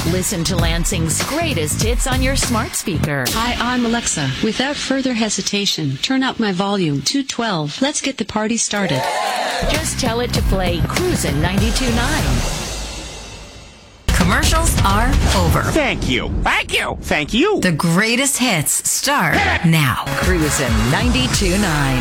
Listen to Lansing's greatest hits on your smart speaker. Hi, I'm Alexa. Without further hesitation, turn up my volume. 212. Let's get the party started. Just tell it to play Cruisin' 92.9. Commercials are over. Thank you. Thank you. Thank you. The greatest hits start now. Cruisin' 92.9.